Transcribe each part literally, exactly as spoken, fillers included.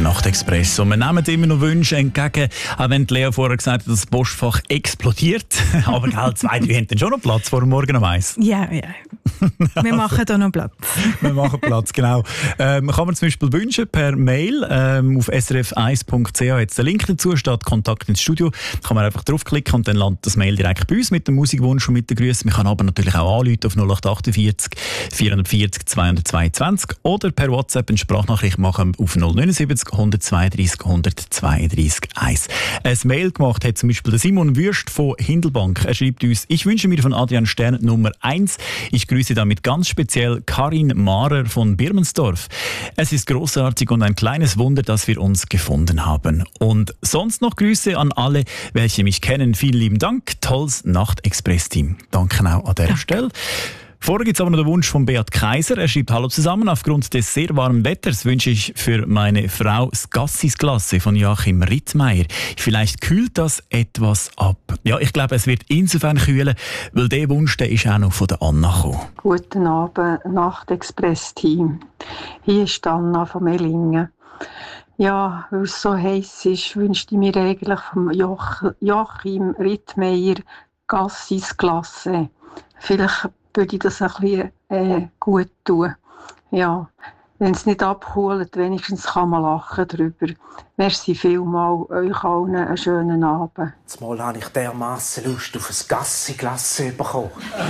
der Nachtexpress. Und wir nehmen immer noch Wünsche entgegen, auch wenn Lea vorher gesagt hat, dass das Postfach explodiert. Aber gell, zwei, drei haben dann schon noch Platz vor dem Morgen um eins. Ja, ja. Wir machen da noch Platz. Wir machen Platz, genau. Ähm, kann man zum Beispiel wünschen per Mail ähm, auf s r f eins punkt c h. Jetzt der Link dazu steht Kontakt ins Studio. Da kann man einfach draufklicken und dann landet das Mail direkt bei uns mit dem Musikwunsch und mit den Grüßen. Man kann aber natürlich auch anrufen auf null acht achtundvierzig vierhundertvierzig zweihundertzweiundzwanzig oder per WhatsApp eine Sprachnachricht machen auf null neun sieben null eins zwei drei eins zwei drei eins. Ein Mail gemacht hat zum Beispiel der Simon Würst von Hindelbank. Er schreibt uns: Ich wünsche mir von Adrian Stern Nummer eins. Ich grüße damit ganz speziell Karin Mahrer von Birmensdorf. Es ist großartig und ein kleines Wunder, dass wir uns gefunden haben. Und sonst noch Grüße an alle, welche mich kennen. Vielen lieben Dank. Tolles Nachtexpress-Team. Danke auch an dieser Stelle. Vorher gibt es aber noch den Wunsch von Beat Kaiser. Er schreibt: Hallo zusammen, aufgrund des sehr warmen Wetters wünsche ich für meine Frau das Gassis-Klasse von Joachim Rittmeier. Vielleicht kühlt das etwas ab. Ja, ich glaube, es wird insofern kühlen, weil der Wunsch, der ist auch noch von der Anna gekommen. Guten Abend, Nachtexpress-Team. Hier ist Anna von Mellingen. Ja, weil es so heiß ist, wünschte ich mir eigentlich vom Joach- Joachim Rittmeier Gassis-Klasse. Vielleicht würde ich das ein bisschen äh, gut tun. Ja, wenn es nicht abkühlt, wenigstens kann man lachen darüber. Merci vielmals, euch allen einen schönen Abend. Zumal habe ich dermassen Lust auf ein Gassi-Glasse bekommen.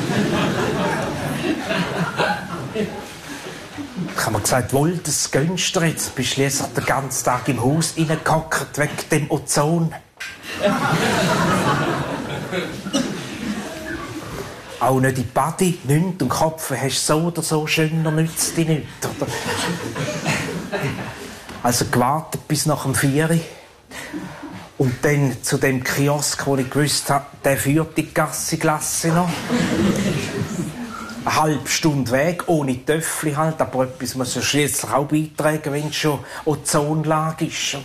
Ich habe mir gesagt, wohl, das gönnst du jetzt. Bist schliesslich den ganzen Tag im Haus reingehockt wegen dem Ozon. Auch nicht in die Body, nichts und Kopf hast so oder so schöner, nützt dich nicht. Oder? Also gewartet bis nach dem vier Uhr. Und dann zu dem Kiosk, wo ich gewusst habe, der führt die Gassi-Glasse noch. Eine halbe Stunde Weg, ohne Töffli halt, aber etwas muss ja schliesslich auch beitragen, wenn es schon Ozonlage ist.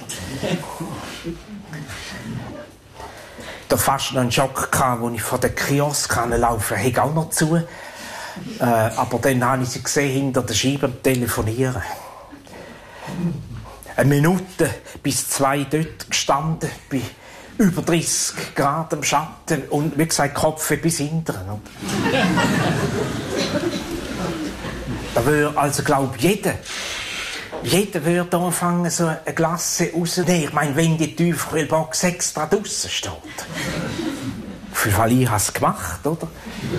Da fast noch einen Schock gehabt, als ich vor den Kiosk laufen konnte. Ich auch noch zu. Äh, aber dann habe ich sie gesehen, hinter der Scheibe am Telefonieren. Eine Minute bis zwei dort gestanden, bei über dreißig Grad im Schatten und wie gesagt, Kopf bis hinten. Da würde also, glaube ich, jeder, jeder würde anfangen, so eine Glasse rauszunehmen. Ich meine, wenn die Tiefkühlbox extra draussen steht. Auf jeden Fall, ich habe es gemacht, oder?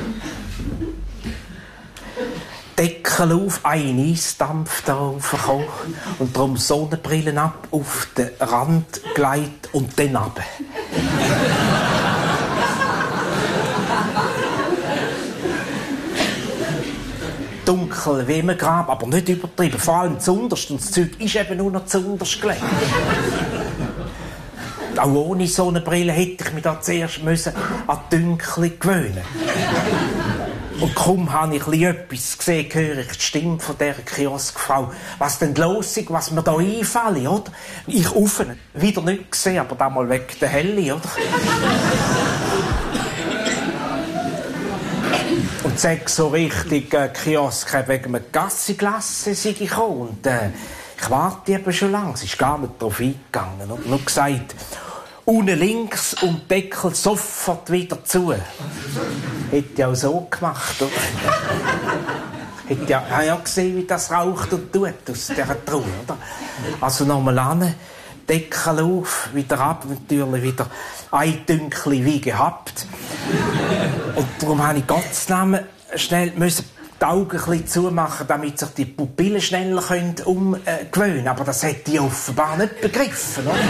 Deckel auf, ein Eisdampf da raufgekommen und darum Sonnenbrillen ab, auf den Rand gelegt und dann runter. Dunkel wie im Grab, aber nicht übertrieben. Vor allem zuunterst. Und das Zeug ist eben nur noch zuunterst gelegt. Auch ohne Sonnenbrille hätte ich mich da zuerst müssen an die Dunkel gewöhnen. Und kaum habe ich etwas gesehen, höre ich die Stimme von dieser Kioskfrau. Was denn los ist, was mir da einfällt, oder? Ich offen, wieder nicht gesehen, aber damals wegen der Helle, oder? Und sag so richtig, äh, Kiosk wegen einem Gassi-Glasse sei ich gekommen. Und äh, ich warte eben schon lange, sie ist gar nicht darauf eingegangen. Und nur gesagt, unten links und Deckel sofort wieder zu. Hätte ich auch so gemacht, oder? Hätte ja, habe ja gesehen, wie das raucht und tut aus dieser Truhe, oder? Also nochmal an, Deckel auf, wieder ab, natürlich wieder ein Dünkli wie gehabt. Und darum musste ich ganz lange schnell müssen die Augen ein bisschen zumachen, damit sich die Pupillen schneller umgewöhnen können. Aber das hätte ich offenbar nicht begriffen, oder?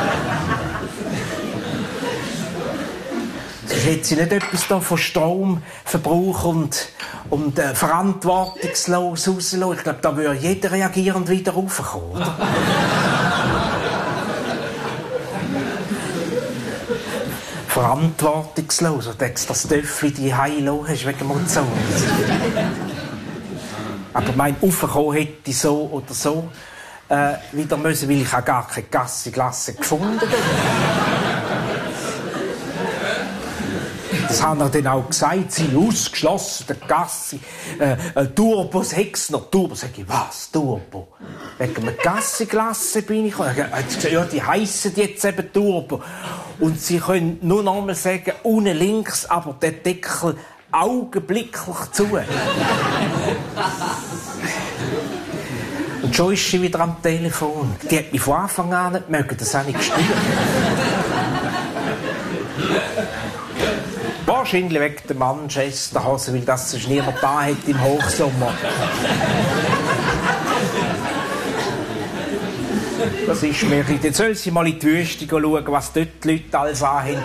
Sonst hätte sie nicht etwas da von Stromverbrauch und, und äh, verantwortungslos rauslassen. Ich glaube, da würde jeder reagierend wieder raufkommen, oder? Verantwortungslos. Und denkst, das Töffel die Heilo hast wegen dem Ozon. Aber mein Aufkommen hätte ich so oder so äh, wieder müssen, weil ich auch gar keine Gassi-Glasse gefunden habe. Das haben er dann auch gesagt, sie sind ausgeschlossen, der Gassi, äh, äh, Turbos, Hexner, Turbo. Sag ich, was, Turbo? Wegen einer Gassi-Glasse bin ich gekommen. Er hat gesagt, ja, die heissen jetzt eben Turbo. Und sie können nur noch mal sagen, unten links, aber der Deckel augenblicklich zu. Und schon ist sie wieder am Telefon. Die hat mich von Anfang an nicht mögen, das habe ich gespürt. Wahrscheinlich wegen der Manchesterhose, weil das sonst niemand da hat im Hochsommer. Das ist mir... Jetzt soll sie mal in die Wüste schauen, was dort die Leute alles anhaben,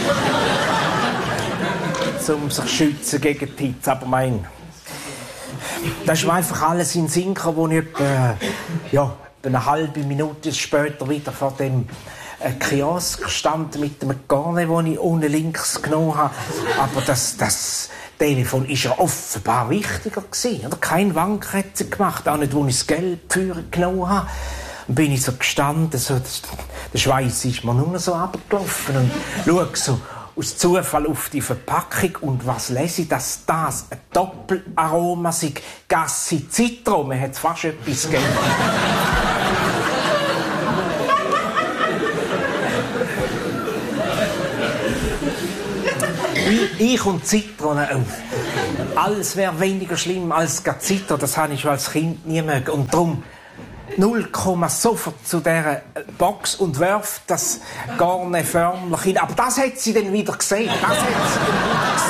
um, um sich zu schützen gegen die Hitze. Aber mein... Das ist mir einfach alles in den Sinn gekommen, wo ich etwa, ja, eine halbe Minute später wieder vor dem äh, Kiosk stand mit dem Garne, den ich unten links genommen habe. Aber das, das Telefon war ja offenbar wichtiger gewesen. Oder? Kein Wank hat sie gemacht, auch nicht, wo ich das Geld für genommen habe. Dann bin ich so gestanden, so, das, der Schweiß ist mir nur so runtergelaufen und schaue so aus Zufall auf die Verpackung und was lese ich, dass das ein Doppelaroma sei. Gassi Citro, man hat fast etwas gegeben. ich, ich und Zitrone, oh, alles wäre weniger schlimm als Zitro, das habe ich schon als Kind nie mögen. Und darum null Komma sofort zu dieser Box und wirft das Garne förmlich hin. Aber das hat sie dann wieder gesehen. Das hat sie dann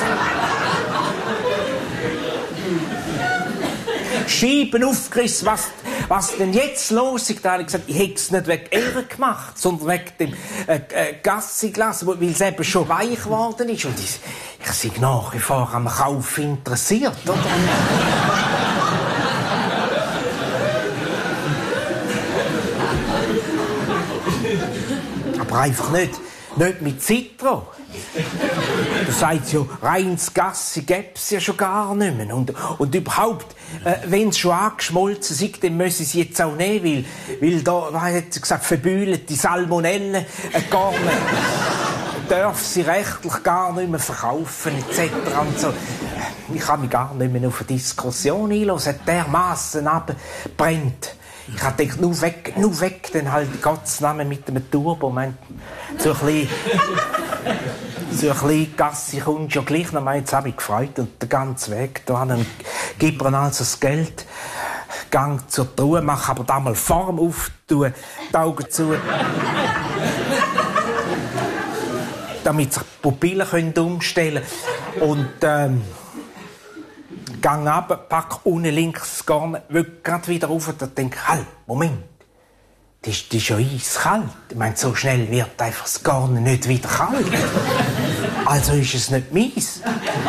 wieder gesehen. Scheiben aufgerissen, was, was denn jetzt los ist. Da habe ich gesagt, ich hätte es nicht wegen ihr gemacht, sondern wegen dem äh, äh, Gassiglas, weil es eben schon weich geworden ist. Und ich, ich bin nach wie vor am Kauf interessiert, oder? Aber einfach nicht, nicht mit Citro. Da sagt ja, reines Gassi gäbe es ja schon gar nicht mehr. Und, und überhaupt, äh, wenn es schon angeschmolzen ist, dann müssen sie jetzt auch nehmen, weil, weil da, was hat sie gesagt, verbühlte Salmonellen äh, gar nicht, darf sie rechtlich gar nicht mehr verkaufen, et cetera. Und so. Ich kann mich gar nicht mehr auf eine Diskussion einlassen, es hat dermassen abbrennt. Ich habe gedacht, nur weg, nur weg, dann halt Gottes Namen mit dem Turbo. Mein, so ein bisschen, so ein bisschen Gassi kommt schon gleich noch. Jetzt habe ich gefreut und den ganzen Weg da gib mir also das Geld, gang zur Truhe, mach aber da mal Form auf, tue die Augen zu, damit sich die Pupillen umstellen können. Und ähm, gang ab, pack unten links Garne, will grad wieder rauf und denke, halt, Moment, das ist, das ist ja eiskalt. Ich meine, so schnell wird einfach das Garne nicht wieder kalt. Also ist es nicht meins.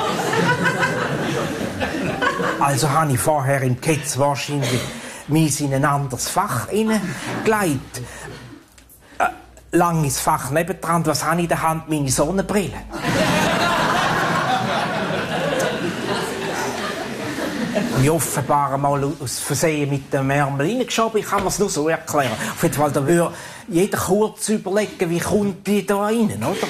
Also habe ich vorher im Ketz wahrscheinlich meins in ein anderes Fach hineingelegt. Äh, lang ins Fach nebendran, was habe ich in der Hand? Meine Sonnenbrille. Ich offenbar mal aus Versehen mit dem Ärmel reingeschoben. Ich kann mir es nur so erklären. Auf jeden Fall, da würde jeder kurz überlegen, wie kommt die da rein, oder?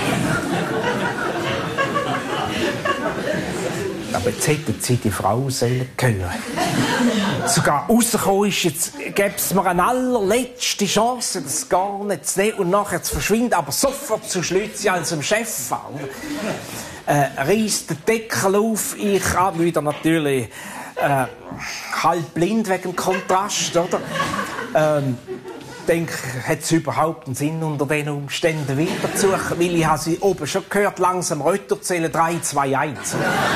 Aber jetzt hätten sie die Frau sollen hören. Sogar rausgekommen ist, jetzt gäbe es mir eine allerletzte Chance, das gar nicht zu nehmen und nachher zu verschwinden, aber sofort zu Schlützi als dem Chef an. Äh, reisst den Deckel auf, ich habe wieder natürlich äh, halb blind wegen dem Kontrast, oder? Ähm, denke, hat es überhaupt einen Sinn, unter diesen Umständen wieder zu suchen, weil ich habe sie oben schon gehört, langsam runterzählen, drei, zwei, eins.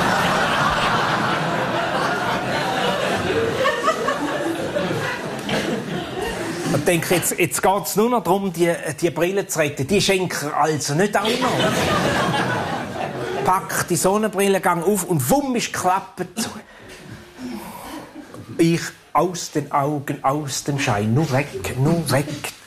Ich denke, jetzt, jetzt geht es nur noch darum, die, die Brille zu retten. Die schenken also nicht auch noch. Pack die Sonnenbrille, gang auf und wumm ist die Klappe zu. Ich aus den Augen, aus dem Schein. Nur weg, nur weg.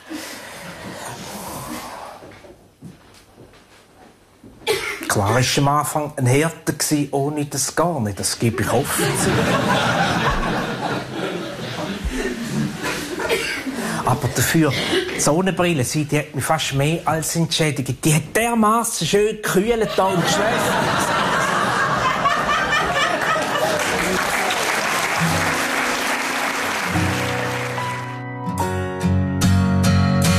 Klar war am Anfang ein Härte ohne das gar nicht. Das gebe ich offen zu. Aber dafür, die Sonnenbrille, sie, die hat mich fast mehr als entschädigt. Die hat dermaßen schön gekühlt da und geschwächt.